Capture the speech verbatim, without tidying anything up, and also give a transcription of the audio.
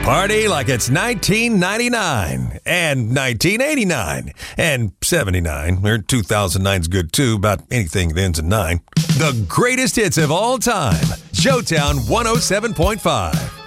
Party like it's nineteen ninety-nine and nineteen eighty-nine and seventy-nine, or two thousand nine's good too, about anything that ends in nine. The greatest hits of all time. Showtown one oh seven point five.